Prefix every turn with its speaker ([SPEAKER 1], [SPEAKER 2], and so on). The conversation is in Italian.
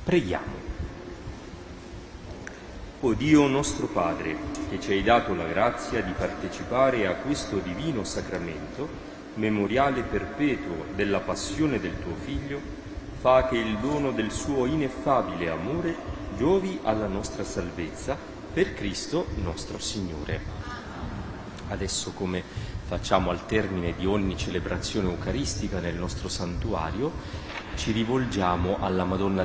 [SPEAKER 1] Preghiamo. O Dio nostro Padre, che ci hai dato la grazia di partecipare a questo divino sacramento, memoriale perpetuo della passione del tuo Figlio, fa che il dono del suo ineffabile amore giovi alla nostra salvezza per Cristo nostro Signore. Adesso, come facciamo al termine di ogni celebrazione eucaristica nel nostro santuario, ci rivolgiamo alla Madonna